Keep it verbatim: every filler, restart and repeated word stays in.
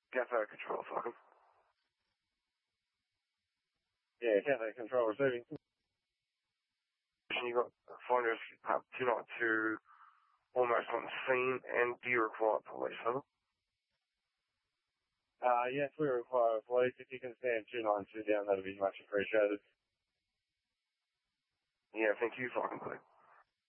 Cafe control, fucking. Yeah, cafe control receiving. You got find rescue pub two ninety-two almost on the scene, and do you require police, huh? Uh, yes, we require police. If you can stand two ninety-two down, that'd be much appreciated. Yeah, thank you, fucking, please.